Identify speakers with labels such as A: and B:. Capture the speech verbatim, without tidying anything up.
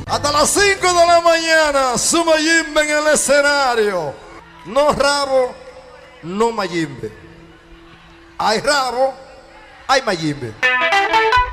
A: Hasta las cinco de la mañana, su Mayimbe en el escenario. No rabo, no Mayimbe. Hay rabo, hay Mayimbe.